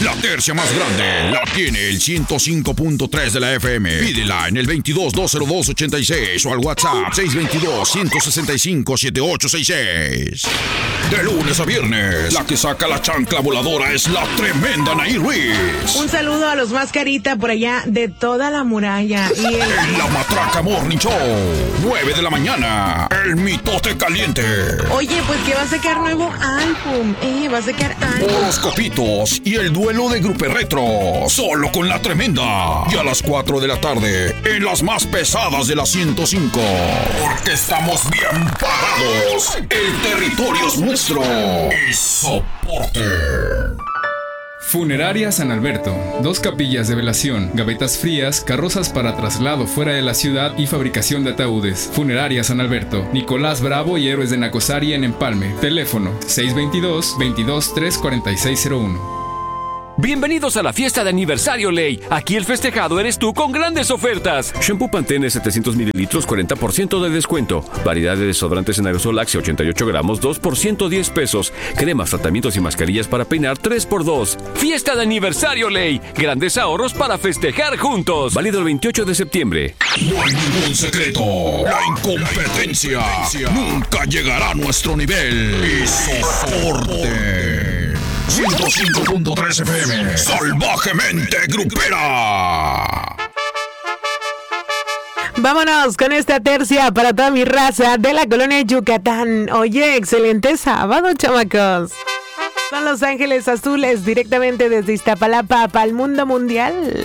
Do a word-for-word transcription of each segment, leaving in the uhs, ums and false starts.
La tercia más grande la tiene el ciento cinco punto tres de la F M. Pídela en el veintidós, dos cero dos, ochenta y seis o al WhatsApp seis dos dos, ciento sesenta y cinco, setenta y ocho sesenta y seis. De lunes a viernes, la que saca la chancla voladora es la tremenda Anaí Ruiz. Un saludo a los mascarita por allá de toda la muralla. Y el... En la Matraca Morning Show, nueve de la mañana, el mitote caliente. Oye, pues que va a sacar nuevo álbum, eh, va a sacar álbum. Horoscopitos y el duelo de Grupo Retro, solo con la tremenda. Y a las cuatro de la tarde, en las más pesadas de la ciento cinco. Porque estamos bien parados. El territorio es nuestro. Y soporte. Funeraria San Alberto. Dos capillas de velación, gavetas frías, carrozas para traslado fuera de la ciudad y fabricación de ataúdes. Funeraria San Alberto. Nicolás Bravo y Héroes de Nacosari en Empalme. Teléfono seis dos dos, veintidós, tres cuarenta y seis cero uno. Bienvenidos a la fiesta de aniversario Ley. Aquí el festejado eres tú con grandes ofertas. Shampoo Pantene setecientos mililitros, cuarenta por ciento de descuento. Variedad de desodorantes en aerosol Axe ochenta y ocho gramos, dos por ciento diez pesos. Cremas, tratamientos y mascarillas para peinar tres por dos. Fiesta de aniversario Ley. Grandes ahorros para festejar juntos. Válido el veintiocho de septiembre. No hay ningún secreto. La incompetencia nunca llegará a nuestro nivel. Y soporte. ciento cinco punto tres F M. Salvajemente grupera. Vámonos con esta tercia para toda mi raza de la colonia Yucatán. Oye, excelente sábado, chamacos. Son Los Ángeles Azules, directamente desde Iztapalapa para el mundo mundial.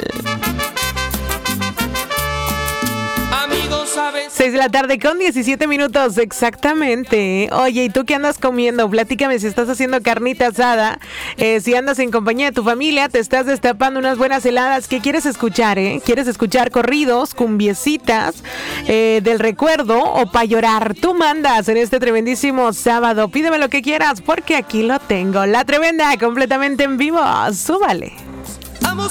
seis de la tarde con diecisiete minutos, exactamente. Oye, ¿y tú qué andas comiendo? Platícame si estás haciendo carnita asada, eh, si andas en compañía de tu familia, te estás destapando unas buenas heladas. ¿Qué quieres escuchar, eh? ¿Quieres escuchar corridos, cumbiecitas, eh, del recuerdo o para llorar? Tú mandas en este tremendísimo sábado. Pídeme lo que quieras porque aquí lo tengo. La Tremenda, completamente en vivo. Súbale.